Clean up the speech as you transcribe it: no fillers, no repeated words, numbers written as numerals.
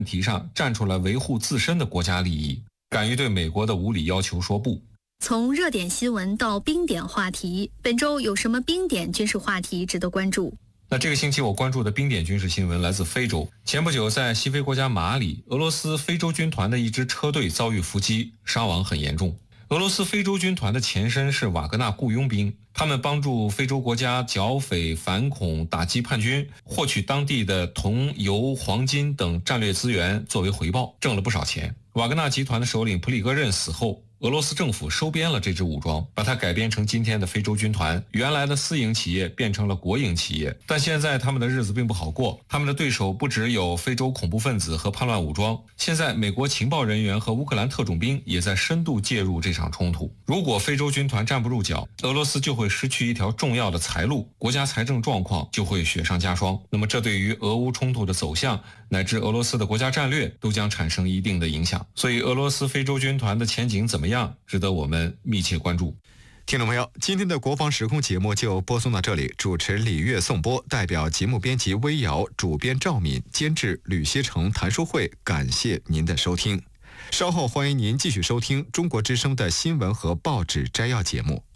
问题上站出来维护自身的国家利益，敢于对美国的无理要求说不。 从热点新闻到冰点话题，本周有什么冰点军事话题值得关注？ 那这个星期我关注的冰点军事新闻来自非洲。前不久在西非国家马里，俄罗斯非洲军团的一支车队遭遇伏击，伤亡很严重。俄罗斯非洲军团的前身是瓦格纳雇佣兵，他们帮助非洲国家剿匪、反恐、打击叛军，获取当地的铜、油、黄金等战略资源作为回报，挣了不少钱。瓦格纳集团的首领普里戈任死后，俄罗斯政府收编了这支武装，把它改编成今天的非洲军团，原来的私营企业变成了国营企业。但现在他们的日子并不好过，他们的对手不只有非洲恐怖分子和叛乱武装，现在美国情报人员和乌克兰特种兵也在深度介入这场冲突。如果非洲军团站不住脚，俄罗斯就会失去一条重要的财路，国家财政状况就会雪上加霜。那么这对于俄乌冲突的走向乃至俄罗斯的国家战略都将产生一定的影响。所以俄罗斯非洲军团的前景怎么样，值得我们密切关注。 听众朋友，今天的国防时空节目就播送到这里，主持李月颂播，代表节目编辑微瑶，主编赵敏，监制吕锡成、谭淑慧，感谢您的收听。稍后欢迎您继续收听中国之声的新闻和报纸摘要节目。